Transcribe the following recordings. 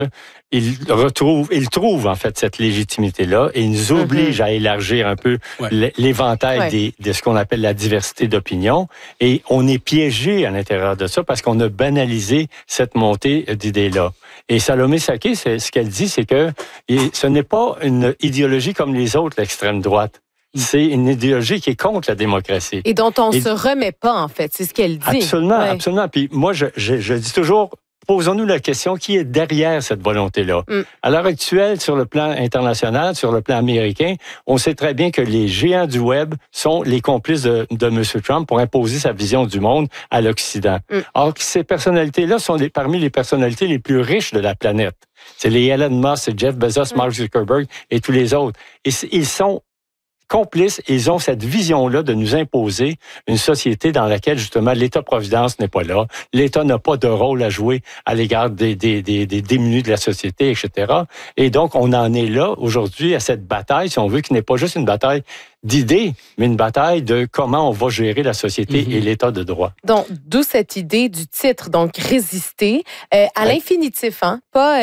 il trouve en fait cette légitimité-là et il nous oblige à élargir un peu l'éventail de ce qu'on appelle la diversité d'opinion. Et on est piégé à l'intérieur de ça parce qu'on a banalisé cette montée d'idées-là. Et Salomé Saké, ce qu'elle dit, c'est que ce n'est pas une idéologie comme les autres, l'extrême droite. C'est une idéologie qui est contre la démocratie. Et dont on se remet pas, en fait. C'est ce qu'elle dit. Absolument, absolument. Puis moi, je dis toujours, posons-nous la question, qui est derrière cette volonté-là? À l'heure actuelle, sur le plan international, sur le plan américain, on sait très bien que les géants du Web sont les complices de M. Trump pour imposer sa vision du monde à l'Occident. Or, ces personnalités-là sont parmi les personnalités les plus riches de la planète. C'est les Elon Musk, c'est Jeff Bezos, Mark Zuckerberg et tous les autres. Et ils sont complices, ils ont cette vision-là de nous imposer une société dans laquelle, justement, l'État-providence n'est pas là. L'État n'a pas de rôle à jouer à l'égard des démunis de la société, etc. Et donc, on en est là, aujourd'hui, à cette bataille, si on veut, qui n'est pas juste une bataille d'idées, mais une bataille de comment on va gérer la société et l'État de droit. Donc, d'où cette idée du titre, donc résister à l'infinitif, hein? Pas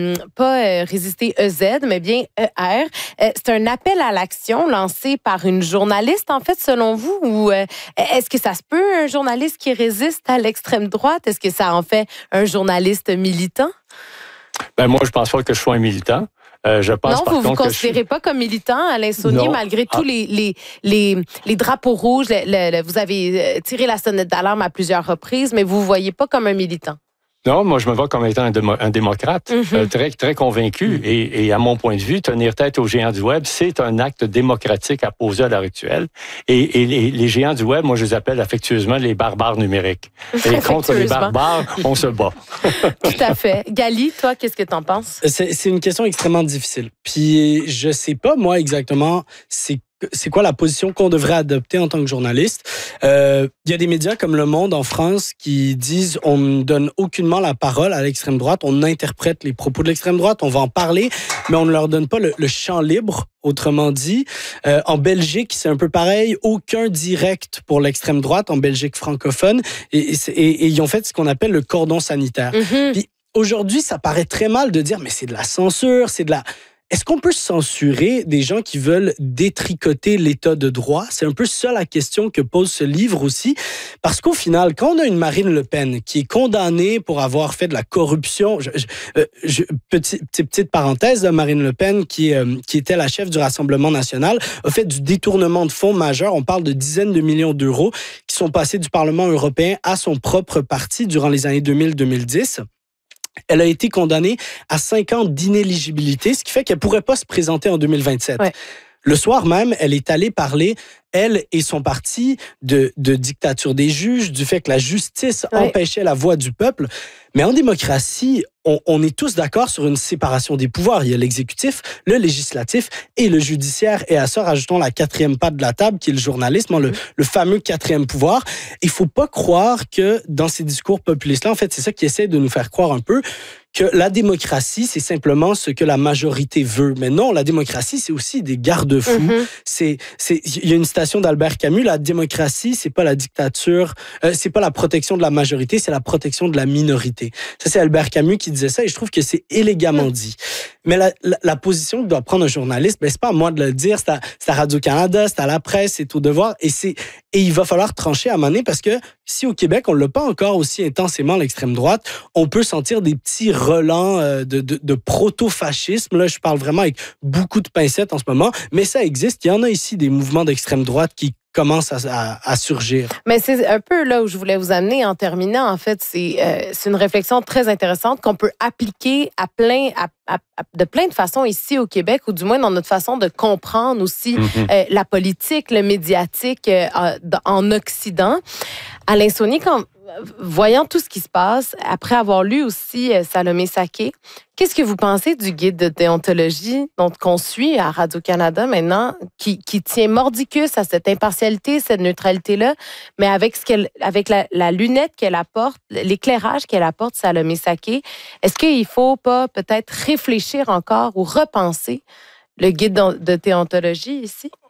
résister EZ, mais bien ER. C'est un appel à l'action lancé par une journaliste, en fait, selon vous, ou est-ce que ça se peut, un journaliste qui résiste à l'extrême droite? Est-ce que ça en fait un journaliste militant? Ben moi, je pense pas que je sois un militant. Je pense, non, vous ne vous considérez pas comme militant, Alain Saunier, malgré tous les drapeaux rouges. Vous avez tiré la sonnette d'alarme à plusieurs reprises, mais vous ne vous voyez pas comme un militant. Non, moi, je me vois comme étant un démocrate, très, très convaincu. Et à mon point de vue, tenir tête aux géants du Web, c'est un acte démocratique à poser à l'heure actuelle. Et les géants du Web, moi, je les appelle affectueusement les barbares numériques. Et contre les barbares, on se bat. Tout à fait. Gali, toi, qu'est-ce que tu en penses? C'est une question extrêmement difficile. Puis, je sais pas, moi, exactement, c'est quoi la position qu'on devrait adopter en tant que journaliste. Il y a des médias comme Le Monde en France qui disent on ne donne aucunement la parole à l'extrême droite, on interprète les propos de l'extrême droite, on va en parler, mais on ne leur donne pas le champ libre, autrement dit. En Belgique, c'est un peu pareil, aucun direct pour l'extrême droite, en Belgique francophone, et ils ont fait ce qu'on appelle le cordon sanitaire. Puis aujourd'hui, ça paraît très mal de dire, mais c'est de la censure, c'est de la... Est-ce qu'on peut censurer des gens qui veulent détricoter l'État de droit? C'est un peu ça la question que pose ce livre aussi. Parce qu'au final, quand on a une Marine Le Pen qui est condamnée pour avoir fait de la corruption, petite parenthèse, Marine Le Pen, qui était la chef du Rassemblement national, a fait du détournement de fonds majeur. On parle de dizaines de millions d'euros qui sont passés du Parlement européen à son propre parti durant les années 2000-2010. Elle a été condamnée à 5 ans d'inéligibilité, ce qui fait qu'elle ne pourrait pas se présenter en 2027. Ouais. Le soir même, elle est allée parler, elle et son parti, de dictature des juges, du fait que la justice empêchait la voix du peuple. Mais en démocratie, on est tous d'accord sur une séparation des pouvoirs. Il y a l'exécutif, le législatif et le judiciaire. Et à ça, rajoutons la 4e patte de la table, qui est le journalisme, le fameux 4e pouvoir. Il ne faut pas croire que dans ces discours populistes-là, en fait, c'est ça qui essaie de nous faire croire un peu, que la démocratie, c'est simplement ce que la majorité veut. Mais non, la démocratie, c'est aussi des garde-fous. Il y a une citation d'Albert Camus, la démocratie, c'est pas la dictature, c'est pas la protection de la majorité, c'est la protection de la minorité. Ça, c'est Albert Camus qui disait ça et je trouve que c'est élégamment dit. Mais la position que doit prendre un journaliste, c'est pas à moi de le dire, c'est à Radio-Canada, c'est à la presse, c'est au devoir et il va falloir trancher à un moment donné parce que si au Québec, on l'a pas encore aussi intensément l'extrême droite, on peut sentir des petits relents de proto-fascisme. Là, je parle vraiment avec beaucoup de pincettes en ce moment, mais ça existe. Il y en a ici des mouvements d'extrême droite qui commencent à surgir. Mais c'est un peu là où je voulais vous amener en terminant. En fait, c'est une réflexion très intéressante qu'on peut appliquer de plein de façons ici au Québec, ou du moins dans notre façon de comprendre aussi la politique, le médiatique en Occident. Alain Saunier, voyant tout ce qui se passe, après avoir lu aussi Salomé Saké, qu'est-ce que vous pensez du guide de déontologie qu'on suit à Radio-Canada maintenant, qui tient mordicus à cette impartialité, cette neutralité-là, mais avec la lunette qu'elle apporte, l'éclairage qu'elle apporte, Salomé Saké, est-ce qu'il ne faut pas peut-être réfléchir encore ou repenser le guide de déontologie ici?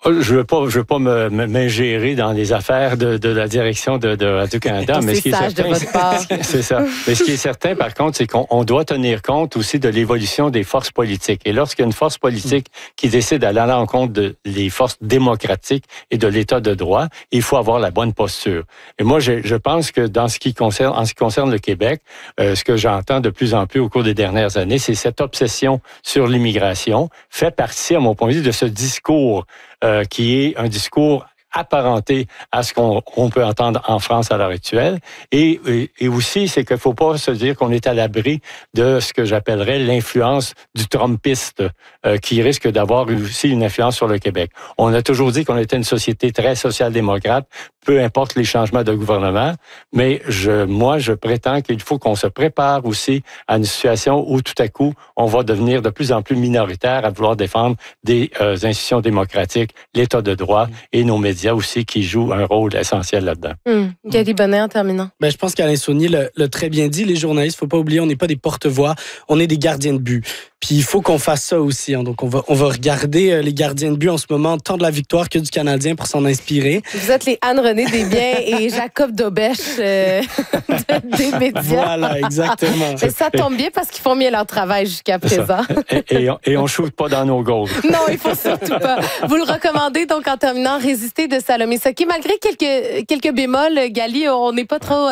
Je veux pas m'ingérer dans les affaires de la direction de Radio-Canada, mais ce qui est certain, c'est ça. Mais ce qui est certain, par contre, c'est qu'on doit tenir compte aussi de l'évolution des forces politiques. Et lorsqu'il y a une force politique qui décide d'aller à l'encontre des forces démocratiques et de l'État de droit, il faut avoir la bonne posture. Et moi, je pense que en ce qui concerne le Québec, ce que j'entends de plus en plus au cours des dernières années, c'est cette obsession sur l'immigration fait partie, à mon point de vue, de ce discours qui est un discours apparenté à ce qu'on peut entendre en France à l'heure actuelle. Et aussi, c'est qu'il ne faut pas se dire qu'on est à l'abri de ce que j'appellerais l'influence du Trumpiste, qui risque d'avoir aussi une influence sur le Québec. On a toujours dit qu'on était une société très social-démocrate, peu importe les changements de gouvernement, mais moi, je prétends qu'il faut qu'on se prépare aussi à une situation où tout à coup, on va devenir de plus en plus minoritaire à vouloir défendre des institutions démocratiques, l'État de droit et nos médias aussi qui jouent un rôle essentiel là-dedans. Gali Bonnet, en terminant. Je pense qu'Alain Saunier l'a très bien dit. Les journalistes, faut pas oublier, on n'est pas des porte-voix, on est des gardiens de but. Puis il faut qu'on fasse ça aussi. Donc on va regarder les gardiens de but en ce moment, tant de la victoire que du Canadien pour s'en inspirer. Vous êtes les Anne-Renée Desbiens et Jacob Daubèche des médias. Voilà, exactement. Et ça tombe bien parce qu'ils font bien leur travail jusqu'à présent. Et on ne shoot pas dans nos goals. Non, il faut surtout pas. Vous le recommandez donc en terminant, Résister de Salomé Saki. Malgré quelques bémols, Gali, on n'est pas trop,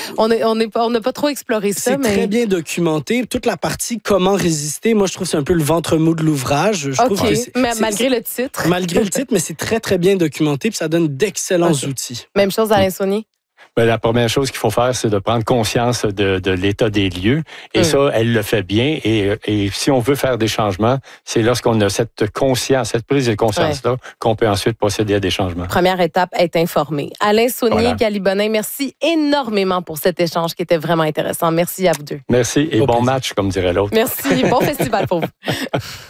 on n'a pas trop exploré ça. C'est très bien documenté. Toute la partie comment résister. Moi, je trouve que c'est un peu le ventre mou de l'ouvrage. Mais malgré le titre. Malgré le titre, mais c'est très, très bien documenté puis ça donne d'excellents outils. Même chose, Alain Saunier? La première chose qu'il faut faire, c'est de prendre conscience de l'état des lieux. Et ça, elle le fait bien. Et si on veut faire des changements, c'est lorsqu'on a cette prise de conscience-là, qu'on peut ensuite procéder à des changements. Première étape, être informé. Alain Saunier, Gali Bonnet, merci énormément pour cet échange qui était vraiment intéressant. Merci à vous deux. Merci et bon match, comme dirait l'autre. Merci. Bon festival pour vous.